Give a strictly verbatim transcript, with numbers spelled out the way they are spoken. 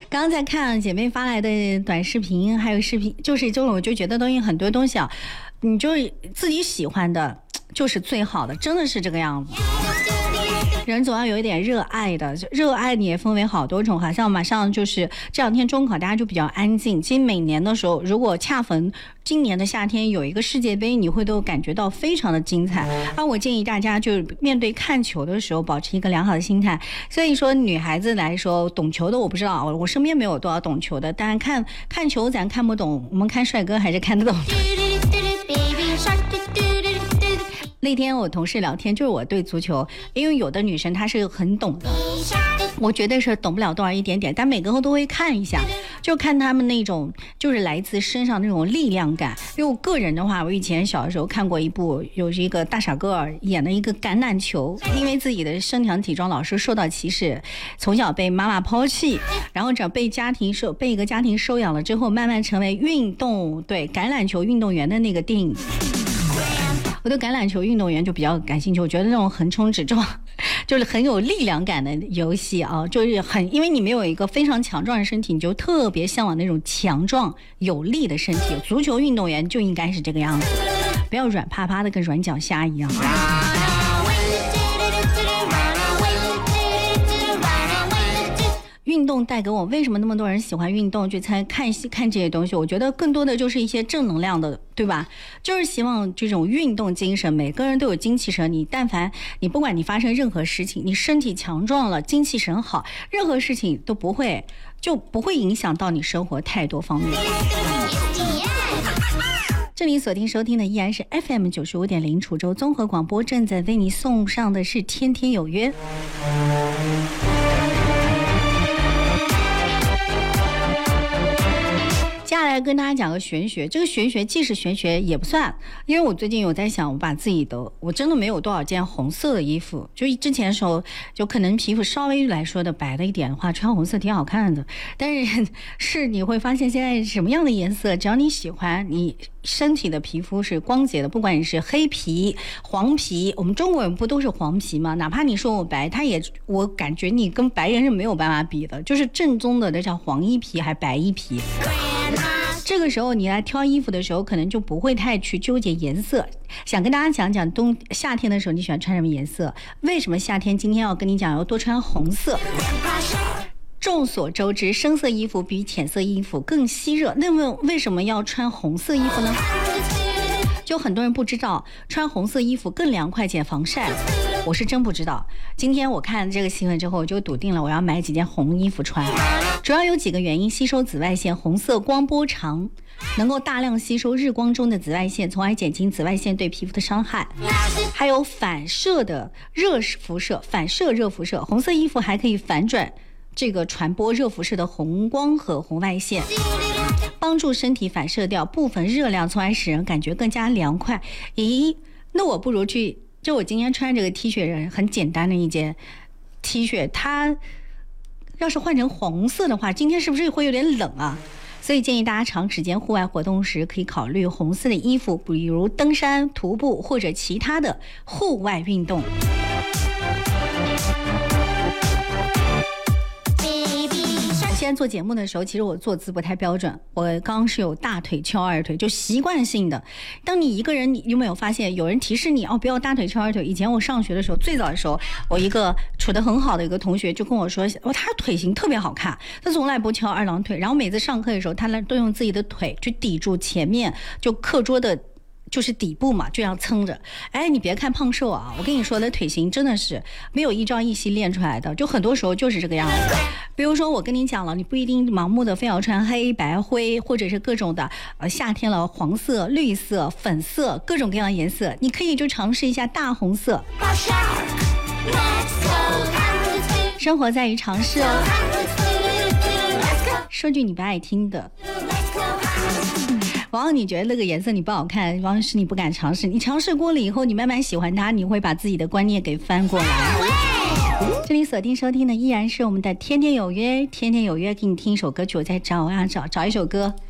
刚刚在看姐妹发来的短视频还有视频，就是就我就觉得东西很多东西啊，你就自己喜欢的就是最好的，真的是这个样子。人总要有一点热爱的，热爱你也分为好多种，好像马上就是这两天中考，大家就比较安静。其实每年的时候，如果恰逢今年的夏天有一个世界杯，你会都感觉到非常的精彩。而我建议大家就面对看球的时候，保持一个良好的心态。所以说，女孩子来说，懂球的我不知道，我身边没有多少懂球的，但看看球咱看不懂，我们看帅哥还是看得懂的。那天我同事聊天，就是我对足球，因为有的女生她是很懂的，我觉得是懂不了多少一点点，但每个人都会看一下，就看他们那种就是来自身上那种力量感。因为我个人的话，我以前小的时候看过一部，有一个大傻个儿演了一个橄榄球，因为自己的身强体壮老是受到歧视，从小被妈妈抛弃，然后这被家庭收被一个家庭收养了之后，慢慢成为运动对橄榄球运动员的那个电影。我对橄榄球运动员就比较感兴趣，我觉得那种横冲直撞就是很有力量感的游戏啊，就是很因为你没有一个非常强壮的身体，你就特别向往那种强壮有力的身体。足球运动员就应该是这个样子，不要软趴趴的跟软脚虾一样。运动带给我，为什么那么多人喜欢运动去参看看这些东西？我觉得更多的就是一些正能量的，对吧？就是希望这种运动精神，每个人都有精气神。你但凡你不管你发生任何事情，你身体强壮了，精气神好，任何事情都不会就不会影响到你生活太多方面。这里锁定收听的依然是 F M 九十五点零 楚州综合广播，正在为你送上的是天天有约。接下来跟大家讲个玄学，这个玄学既是玄学也不算，因为我最近有在想，我把自己的我真的没有多少件红色的衣服，就之前的时候就可能皮肤稍微来说的白了一点的话，穿红色挺好看的，但是是你会发现现在什么样的颜色，只要你喜欢，你身体的皮肤是光洁的，不管你是黑皮黄皮，我们中国人不都是黄皮吗？哪怕你说我白，他也我感觉你跟白人是没有办法比的，就是正宗的那叫黄衣皮还白衣皮。这个时候你来挑衣服的时候，可能就不会太去纠结颜色。想跟大家讲讲冬夏天的时候你喜欢穿什么颜色，为什么夏天今天要跟你讲要多穿红色。众所周知，深色衣服比浅色衣服更吸热，那么为什么要穿红色衣服呢？就很多人不知道，穿红色衣服更凉快减防晒。我是真不知道，今天我看这个新闻之后，我就笃定了我要买几件红衣服穿。主要有几个原因：吸收紫外线，红色光波长，能够大量吸收日光中的紫外线，从而减轻紫外线对皮肤的伤害。还有反射的热辐射，反射热辐射，红色衣服还可以反转这个传播热辐射的红光和红外线，帮助身体反射掉部分热量，从而使人感觉更加凉快。咦，那我不如去，就我今天穿这个 T 恤人很简单的一件 T 恤，它要是换成红色的话，今天是不是会有点冷啊？所以建议大家长时间户外活动时可以考虑红色的衣服，比如登山、徒步或者其他的户外运动。现在做节目的时候，其实我坐姿不太标准，我刚刚是有大腿翘二腿，就习惯性的。当你一个人，你有没有发现有人提示你哦，不要大腿翘二腿？以前我上学的时候，最早的时候，我一个处得很好的一个同学就跟我说，哦，他腿型特别好看，他从来不翘二郎腿，然后每次上课的时候，他都用自己的腿去抵住前面就课桌的。就是底部嘛，这样撑着。哎，你别看胖瘦啊，我跟你说的腿型真的是没有一朝一夕练出来的，就很多时候就是这个样子。比如说我跟你讲了，你不一定盲目的非要穿黑白灰，或者是各种的呃夏天了黄色、绿色、粉色各种各样的颜色，你可以就尝试一下大红色。生活在于尝试哦。说句你不爱听的。往往你觉得那个颜色你不好看，往往是你不敢尝试，你尝试过了以后，你慢慢喜欢它，你会把自己的观念给翻过来。这里锁定收听的依然是我们的天天有约，天天有约，给你听一首歌曲，我在找啊找找一首歌。